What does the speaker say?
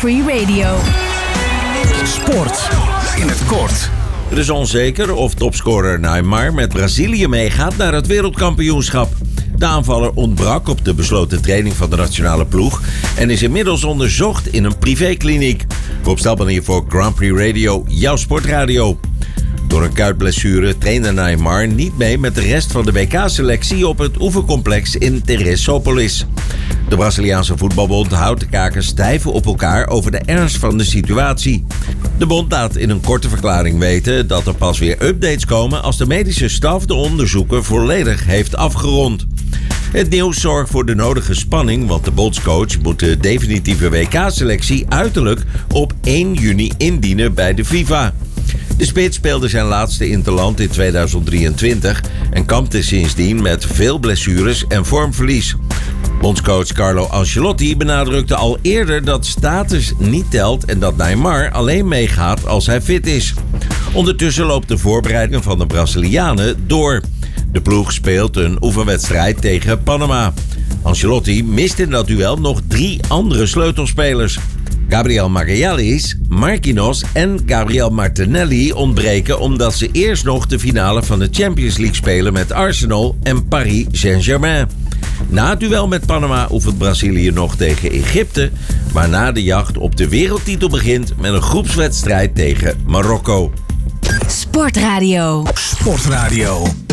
Free Radio. Sport in het kort. Het is onzeker of topscorer Neymar met Brazilië meegaat naar het wereldkampioenschap. De aanvaller ontbrak op de besloten training van de nationale ploeg en is inmiddels onderzocht in een privékliniek. Rob Stelman hier voor Grand Prix Radio, jouw sportradio. Door een kuitblessure trainde Neymar niet mee met de rest van de WK-selectie op het oefencomplex in Teresópolis. De Braziliaanse voetbalbond houdt de kaken stijf op elkaar over de ernst van de situatie. De bond laat in een korte verklaring weten dat er pas weer updates komen als de medische staf de onderzoeken volledig heeft afgerond. Het nieuws zorgt voor de nodige spanning, want de bondscoach moet de definitieve WK-selectie uiterlijk op 1 juni indienen bij de FIFA. De spits speelde zijn laatste interland in 2023 en kampte sindsdien met veel blessures en vormverlies. Bondscoach Carlo Ancelotti benadrukte al eerder dat status niet telt en dat Neymar alleen meegaat als hij fit is. Ondertussen loopt de voorbereiding van de Brazilianen door. De ploeg speelt een oefenwedstrijd tegen Panama. Ancelotti mist in dat duel nog 3 andere sleutelspelers. Gabriel Magalhães, Marquinhos en Gabriel Martinelli ontbreken omdat ze eerst nog de finale van de Champions League spelen met Arsenal en Paris Saint-Germain. Na het duel met Panama oefent Brazilië nog tegen Egypte, waarna de jacht op de wereldtitel begint met een groepswedstrijd tegen Marokko. Sportradio. Sportradio.